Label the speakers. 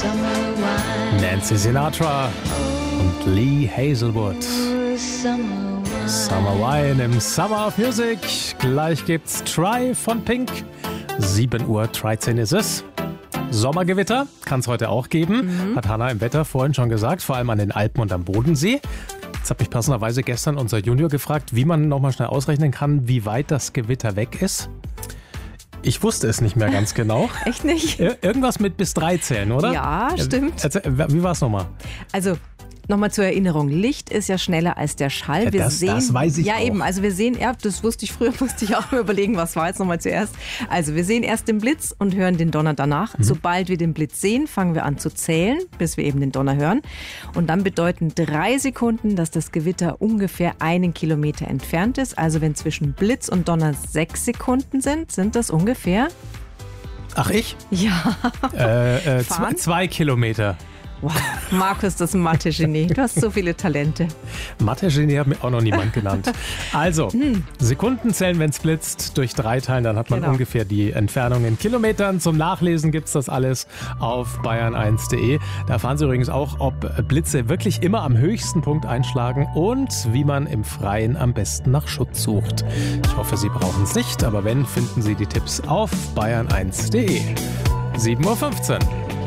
Speaker 1: Nancy Sinatra und Lee Hazelwood. Summer Wine im Summer of Music. Gleich gibt's Try von Pink. 7:13 Uhr ist es. Sommergewitter kann es heute auch geben, hat Hanna im Wetter vorhin schon gesagt, vor allem an den Alpen und am Bodensee. Jetzt hat mich passenderweise gestern unser Junior gefragt, wie man nochmal schnell ausrechnen kann, wie weit das Gewitter weg ist. Ich wusste es nicht mehr ganz genau.
Speaker 2: Echt nicht?
Speaker 1: Irgendwas mit bis 3 zählen, oder?
Speaker 2: Ja, stimmt.
Speaker 1: Wie war es nochmal?
Speaker 2: Also, nochmal zur Erinnerung, Licht ist ja schneller als der Schall.
Speaker 1: Das weiß ich auch.
Speaker 2: Ja, eben, also wir sehen, das wusste ich früher, musste ich auch überlegen, was war jetzt nochmal zuerst. Also wir sehen erst den Blitz und hören den Donner danach. Sobald wir den Blitz sehen, fangen wir an zu zählen, bis wir eben den Donner hören. Und dann bedeuten 3 Sekunden, dass das Gewitter ungefähr 1 Kilometer entfernt ist. Also wenn zwischen Blitz und Donner 6 Sekunden sind das ungefähr...
Speaker 1: Ach, ich?
Speaker 2: Ja.
Speaker 1: 2 Kilometer.
Speaker 2: Wow, Markus, das ist ein Mathe-Genie. Du hast so viele Talente.
Speaker 1: Mathe-Genie hat mir auch noch niemand genannt. Also, Sekunden zählen, wenn es blitzt, durch 3 teilen, dann hat man ungefähr die Entfernung in Kilometern. Zum Nachlesen gibt es das alles auf bayern1.de. Da erfahren Sie übrigens auch, ob Blitze wirklich immer am höchsten Punkt einschlagen und wie man im Freien am besten nach Schutz sucht. Ich hoffe, Sie brauchen es nicht, aber wenn, finden Sie die Tipps auf bayern1.de. 7:15 Uhr.